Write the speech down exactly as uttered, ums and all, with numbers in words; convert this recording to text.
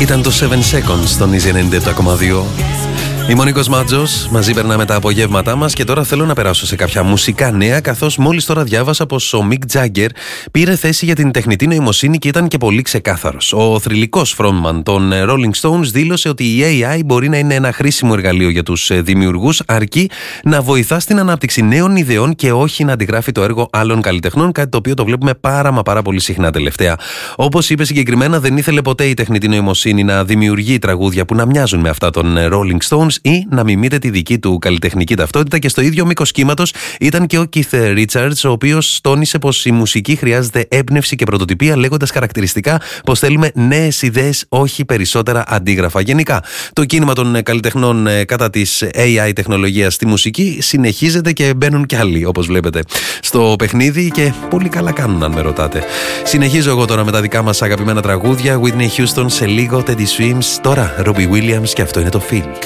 Ήταν το seven seconds στον Easy ενενήντα επτά κόμμα δύο. Είμαι ο Νίκος Μάτζος, μαζί περνάμε τα απογεύματά μας και τώρα θέλω να περάσω σε κάποια μουσικά νέα, καθώς μόλις τώρα διάβασα πως ο Mick Jagger πήρε θέση για την τεχνητή νοημοσύνη και ήταν και πολύ ξεκάθαρος. Ο θρυλικός frontman των Rolling Stones δήλωσε ότι η έι άι μπορεί να είναι ένα χρήσιμο εργαλείο για τους δημιουργούς, αρκεί να βοηθά στην ανάπτυξη νέων ιδεών και όχι να αντιγράφει το έργο άλλων καλλιτεχνών, κάτι το οποίο το βλέπουμε πάρα μα πάρα πολύ συχνά τελευταία. Όπως είπε συγκεκριμένα, δεν ήθελε ποτέ η τεχνητή νοημοσύνη να δημιουργεί τραγούδια που να μοιάζουν με αυτά των Rolling Stones ή να μιμείται τη δική του καλλιτεχνική ταυτότητα, και στο ίδιο μήκος κύματος ήταν και ο Keith Richards, ο οποίος τόνισε πως η μουσική χρειάζεται έμπνευση και πρωτοτυπία, λέγοντας χαρακτηριστικά πως θέλουμε νέες ιδέες, όχι περισσότερα αντίγραφα. Γενικά, το κίνημα των καλλιτεχνών κατά της έι άι τεχνολογίας στη μουσική συνεχίζεται και μπαίνουν κι άλλοι, όπως βλέπετε, στο παιχνίδι, και πολύ καλά κάνουν, αν με ρωτάτε. Συνεχίζω εγώ τώρα με τα δικά μας αγαπημένα τραγούδια. Whitney Houston σε λίγο, Teddy Swims, τώρα Robbie Williams, και αυτό είναι το Feel.